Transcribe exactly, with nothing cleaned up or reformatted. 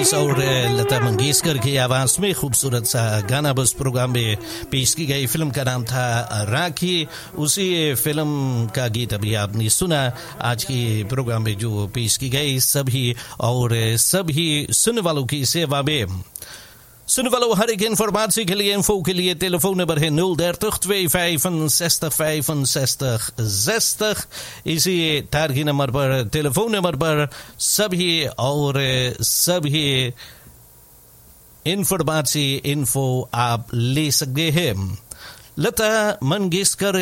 अजीज और लता मंगेशकर की आवाज में खूबसूरत सा गाना बस प्रोग्राम में पेश की गई। फिल्म का नाम था राखी। उसी फिल्म का गीत अभी आपने सुना। आज की प्रोग्राम में जो पेश की गई सभी और सभी सुनने वालों की सेवा में। सुन वालों, हर एक इन्फॉर्मेशन के लिए इन्फो के लिए telefoonnummer है nul dertig twee vijfenzestig vijfenzestig zestig। इसी तारगी नंबर पर टेलीफोन नंबर पर सभी और सभी इन्फॉर्मेशन इन्फो आप ले सकते हैं। लता मंगेशकर